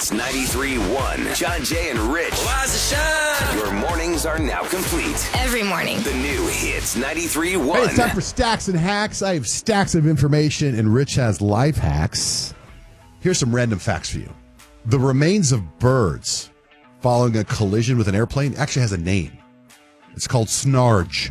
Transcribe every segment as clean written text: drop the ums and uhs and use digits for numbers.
Hits 93.1. John, Jay, and Rich. Rise and shine. Your mornings are now complete. Every morning. The new Hits 93.1. Hey, it's time for Stacks and Hacks. I have stacks of information, and Rich has life hacks. Here's some random facts for you. The remains of birds following a collision with an airplane actually has a name. It's called snarge.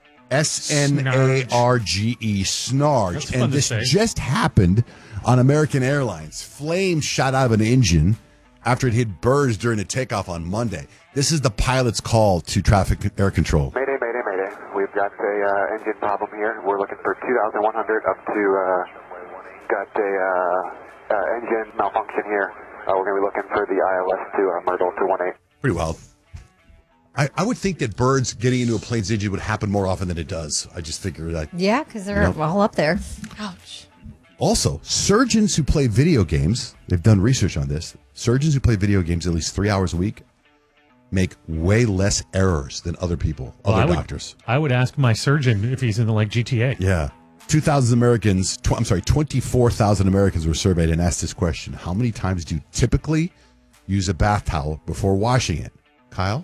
S-N-A-R-G-E, snarge. That's fun And to this say. just happened on American Airlines. Flames shot out of an engine after it hit birds during a takeoff on Monday. This is the pilot's call to traffic air control. Mayday, mayday, mayday. We've got a engine problem here. We're looking for 2,100 up to, got a engine malfunction here. We're going to be looking for the ILS to Myrtle 218. Pretty wild. I would think that birds getting into a plane's engine would happen more often than it does. I just figure that. Yeah, because they're all up there. Ouch. Also, surgeons who play video games, they've done research on this. Surgeons who play video games at least 3 hours a week make way less errors than other people, doctors. I would ask my surgeon if he's in the GTA. Yeah. 24,000 Americans were surveyed and asked this question. How many times do you typically use a bath towel before washing it? Kyle?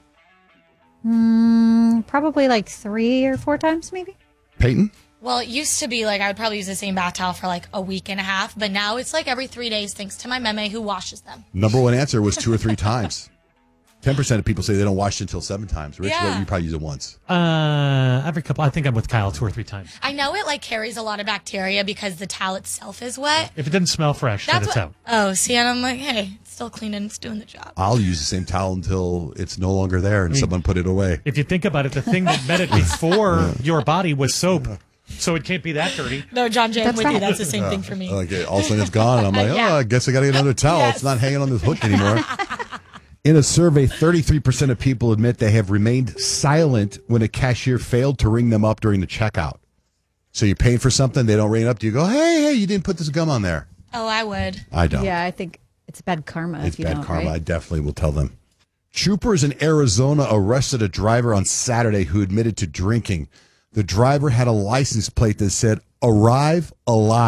Probably like 3 or 4 times, maybe. Peyton? Well, it used to be like I would probably use the same bath towel for like a week and a half, but now it's like every 3 days thanks to my meme who washes them. Number one answer was 2 or 3 times. 10% of people say they don't wash it until 7 times. Rich, Yeah. you probably use it once. Every couple. I think I'm with Kyle 2 or 3 times. I know it like carries a lot of bacteria because the towel itself is wet. If it doesn't smell fresh, then it's out. Oh, see, and I'm like, hey, it's still clean and it's doing the job. I'll use the same towel until it's no longer there and someone put it away. If you think about it, the thing that met it before your body was soap. So it can't be that dirty. No, John Jay, I'm That's with you. right. That's the same thing for me. Like all of a sudden it's gone. And I'm like, Yeah. I guess I got to get another towel. Yes. It's not hanging on this hook anymore. In a survey, 33% of people admit they have remained silent when a cashier failed to ring them up during the checkout. So you're paying for something, they don't ring up. Do you go, hey, you didn't put this gum on there? Oh, I would. I don't. Yeah, I think it's bad karma It's if you bad don't, karma. I right? definitely will tell them. Troopers in Arizona arrested a driver on Saturday who admitted to drinking. The driver had a license plate that said, "Arrive alive."